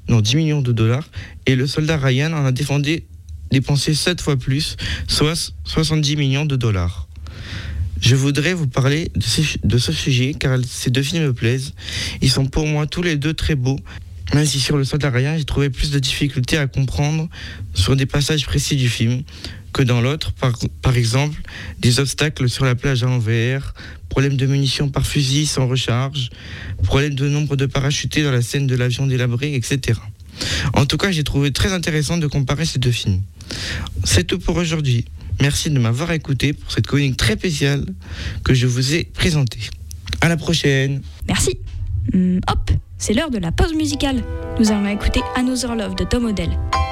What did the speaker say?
non 10 millions de dollars, et Le Soldat Ryan en a dépensé 7 fois plus, soit 70 millions de dollars. Je voudrais vous parler de ce sujet car ces deux films me plaisent. Ils sont pour moi tous les deux très beaux, même si sur Le Soldat Ryan, j'ai trouvé plus de difficultés à comprendre sur des passages précis du film que dans l'autre. Par exemple, des obstacles sur la plage à l'envers, problème de munitions par fusil sans recharge, problème de nombre de parachutés dans la scène de l'avion délabré, etc. En tout cas, j'ai trouvé très intéressant de comparer ces deux films. C'est tout pour aujourd'hui. Merci de m'avoir écouté pour cette chronique très spéciale que je vous ai présentée. À la prochaine. Merci. Hop, c'est l'heure de la pause musicale. Nous allons écouter Another Love de Tom Odell.